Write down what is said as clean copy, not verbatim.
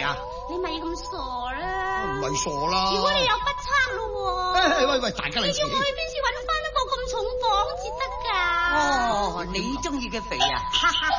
啊？ 你咪咁傻啦！ 唔係傻啦。 如果你有不測咯喂，大家嚟你叫我去邊處搵翻一個咁重磅至得㗎？ 哦，你中意嘅肥啊？